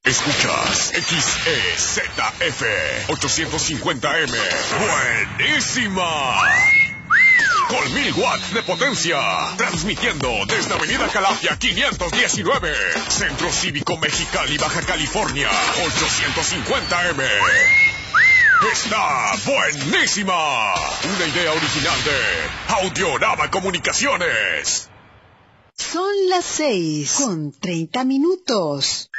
Escuchas XEZF 850M. ¡Buenísima! Con 1000 watts de potencia. Transmitiendo desde Avenida Calafia 519. Centro Cívico Mexicali, Baja California. 850M. ¡Está buenísima! Una idea original de Audiorama Comunicaciones. Son las 6:30.